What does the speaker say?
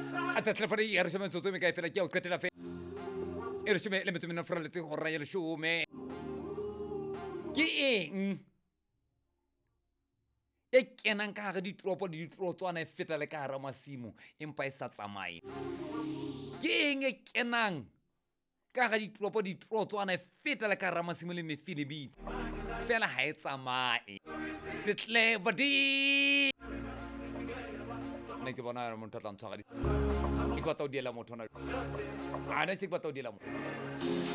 a tla fare e re shome tsotso me kae fela ke o qetela fe e re shome le metso mena fra letse go raya le shome ke eng e kenang ka ga ditropo di trotswana e feta le ka ra masimo empa e sa tsamaye ke eng e kenang ka ga ditropo di trotswana e feta le ka ra masimo le mefilibit fela ha e tsamaye clever di ne ke bona re motho tla ntshwa ga di ke batla o diela motho na a ne ke batla o diela motho